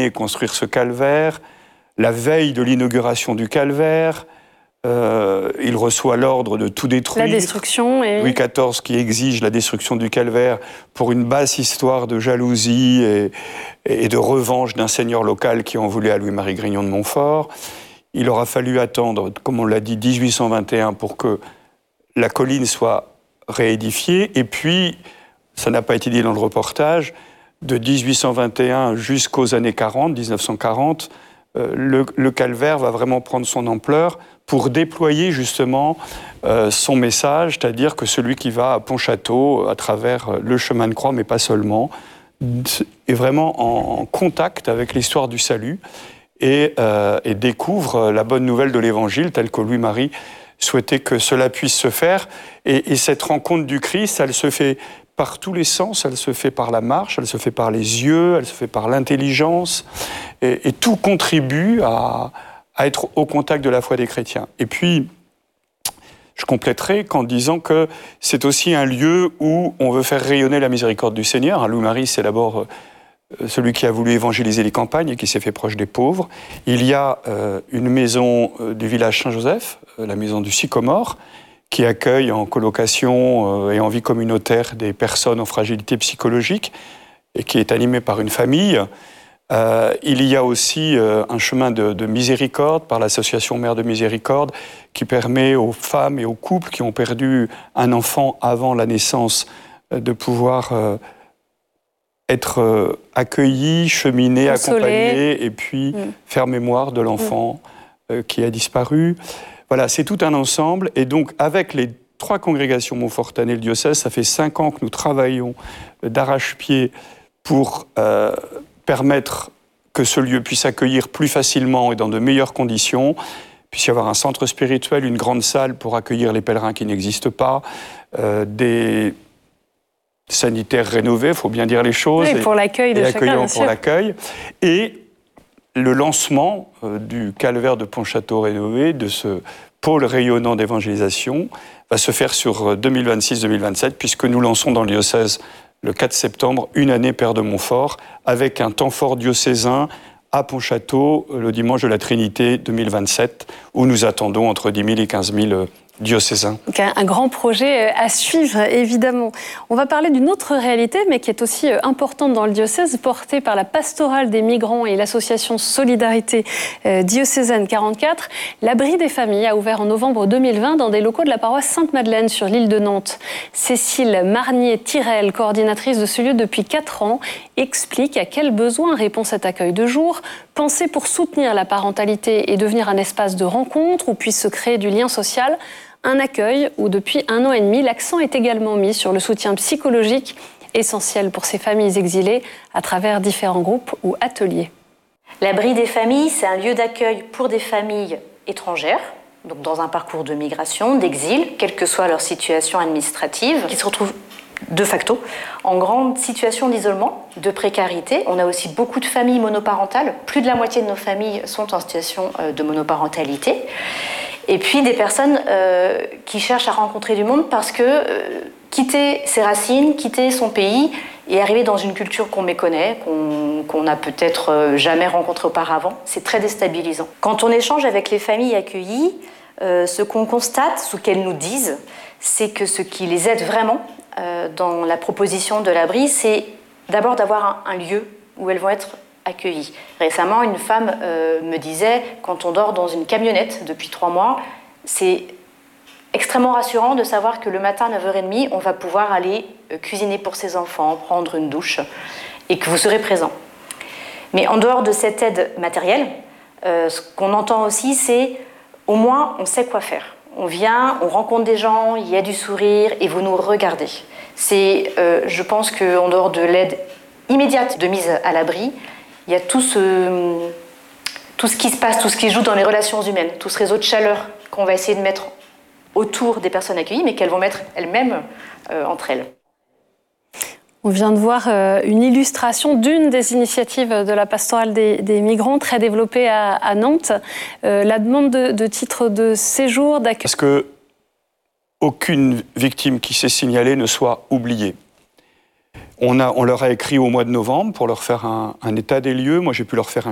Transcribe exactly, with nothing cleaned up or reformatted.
terminer et construire ce calvaire. La veille de l'inauguration du calvaire, euh, il reçoit l'ordre de tout détruire. La destruction et... Louis quatorze qui exige la destruction du calvaire pour une basse histoire de jalousie et, et de revanche d'un seigneur local qui en voulait à Louis-Marie Grignon de Montfort. Il aura fallu attendre, comme on l'a dit, dix-huit cent vingt et un pour que la colline soit réédifiée. Et puis, ça n'a pas été dit dans le reportage, de dix-huit cent vingt et un jusqu'aux années quarante, dix-neuf cent quarante, euh, le, le calvaire va vraiment prendre son ampleur pour déployer justement euh, son message, c'est-à-dire que celui qui va à Pontchâteau, à travers le chemin de croix, mais pas seulement, est vraiment en contact avec l'histoire du salut et, euh, et découvre la bonne nouvelle de l'Évangile, telle que Louis-Marie souhaitait que cela puisse se faire. Et, et cette rencontre du Christ, elle se fait par tous les sens, elle se fait par la marche, elle se fait par les yeux, elle se fait par l'intelligence, et, et tout contribue à, à être au contact de la foi des chrétiens. Et puis, je compléterai qu'en disant que c'est aussi un lieu où on veut faire rayonner la miséricorde du Seigneur. Louis-Marie, c'est d'abord celui qui a voulu évangéliser les campagnes et qui s'est fait proche des pauvres. Il y a euh, une maison du village Saint-Joseph, la maison du Sycomore, qui accueille en colocation euh, et en vie communautaire des personnes en fragilité psychologique et qui est animée par une famille. Euh, il y a aussi euh, un chemin de, de miséricorde par l'association Mère de Miséricorde qui permet aux femmes et aux couples qui ont perdu un enfant avant la naissance euh, de pouvoir euh, être euh, accueillis, cheminés, Consolé. accompagnés et puis mmh. faire mémoire de l'enfant mmh. euh, qui a disparu. Voilà, c'est tout un ensemble. Et donc, avec les trois congrégations montfortaines et le diocèse, ça fait cinq ans que nous travaillons d'arrache-pied pour euh, permettre que ce lieu puisse accueillir plus facilement et dans de meilleures conditions, puisse y avoir un centre spirituel, une grande salle pour accueillir les pèlerins qui n'existent pas, euh, des sanitaires rénovés, il faut bien dire les choses. Oui, pour l'accueil de chacun, bien pour sûr. l'accueil. Et le lancement euh, du calvaire de Pontchâteau rénové, de ce pôle rayonnant d'évangélisation, va se faire sur deux mille vingt-six deux mille vingt-sept, puisque nous lançons dans le diocèse le quatre septembre, une année Père de Montfort, avec un temps fort diocésain à Pontchâteau, le dimanche de la Trinité deux mille vingt-sept, où nous attendons entre dix mille et quinze mille diocésain. Donc un, un grand projet à suivre, évidemment. On va parler d'une autre réalité, mais qui est aussi importante dans le diocèse, portée par la pastorale des migrants et l'association Solidarité euh, diocésaine quarante-quatre. L'abri des familles a ouvert en novembre deux mille vingt dans des locaux de la paroisse Sainte-Madeleine sur l'île de Nantes. Cécile Marnier-Tirel, coordinatrice de ce lieu depuis quatre ans, explique à quels besoins répond cet accueil de jour, pensé pour soutenir la parentalité et devenir un espace de rencontre où puisse se créer du lien social. Un accueil où, depuis un an et demi, l'accent est également mis sur le soutien psychologique essentiel pour ces familles exilées à travers différents groupes ou ateliers. L'abri des familles, c'est un lieu d'accueil pour des familles étrangères, donc dans un parcours de migration, d'exil, quelle que soit leur situation administrative, qui se retrouvent de facto en grande situation d'isolement, de précarité. On a aussi beaucoup de familles monoparentales. Plus de la moitié de nos familles sont en situation de monoparentalité. Et puis des personnes euh, qui cherchent à rencontrer du monde parce que euh, quitter ses racines, quitter son pays et arriver dans une culture qu'on méconnaît, qu'on qu'on n'a peut-être euh, jamais rencontrée auparavant, c'est très déstabilisant. Quand on échange avec les familles accueillies, euh, ce qu'on constate, ce qu'elles nous disent, c'est que ce qui les aide vraiment euh, dans la proposition de l'abri, c'est d'abord d'avoir un, un lieu où elles vont être accueillis. Récemment, une femme euh, me disait, quand on dort dans une camionnette depuis trois mois, c'est extrêmement rassurant de savoir que le matin à neuf heures trente, on va pouvoir aller euh, cuisiner pour ses enfants, prendre une douche, et que vous serez présent. Mais en dehors de cette aide matérielle, euh, ce qu'on entend aussi, c'est au moins on sait quoi faire. On vient, on rencontre des gens, il y a du sourire, et vous nous regardez. C'est, euh, je pense qu'en dehors de l'aide immédiate de mise à l'abri, il y a tout ce, tout ce qui se passe, tout ce qui joue dans les relations humaines, tout ce réseau de chaleur qu'on va essayer de mettre autour des personnes accueillies, mais qu'elles vont mettre elles-mêmes euh, entre elles. On vient de voir euh, une illustration d'une des initiatives de la pastorale des, des migrants, très développée à, à Nantes. Euh, la demande de, de titre de séjour, d'accueil... Parce que aucune victime qui s'est signalée ne soit oubliée. On, a, on leur a écrit au mois de novembre pour leur faire un, un état des lieux. Moi, j'ai pu leur faire un